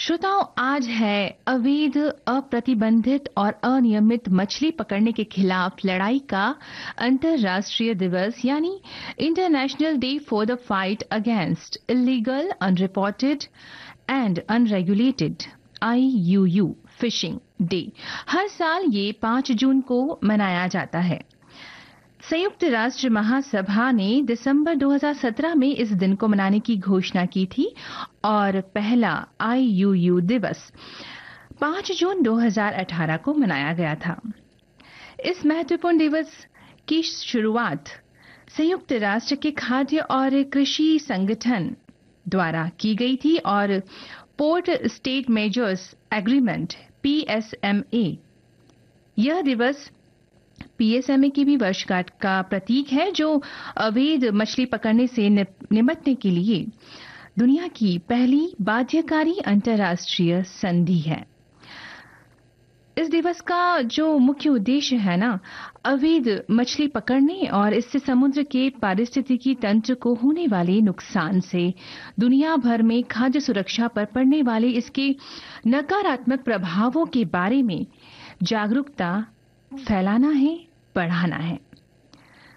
श्रोताओं, आज है अवैध, अप्रतिबंधित और अनियमित मछली पकड़ने के खिलाफ लड़ाई का अंतर्राष्ट्रीय दिवस, यानी international day for the fight against illegal, unreported and unregulated IUU fishing day. हर साल ये 5 जून को मनाया जाता है। संयुक्त राष्ट्र महासभा ने दिसंबर 2017 में इस दिन को मनाने की घोषणा की थी और पहला IUU दिवस 5 जून 2018 को मनाया गया था। इस महत्वपूर्ण दिवस की शुरुआत संयुक्त राष्ट्र के खाद्य और कृषि संगठन द्वारा की गई थी और port state measures agreement PSMA, यह दिवस PSMA की भी वर्षगांठ का प्रतीक है, जो अवैध मछली पकड़ने से निपटने के लिए दुनिया की पहली बाध्यकारी अंतर्राष्ट्रीय संधि है। इस दिवस का जो मुख्य उद्देश्य है ना, अवैध मछली पकड़ने और इससे समुद्र के पारिस्थितिकी तंत्र को होने वाले नुकसान से दुनिया भर में खाद्य सुरक्षा पर पड़ने वाले इसके नकारात्मक प्रभावों के बारे में जागरूकता फैलाना है, बढ़ाना है।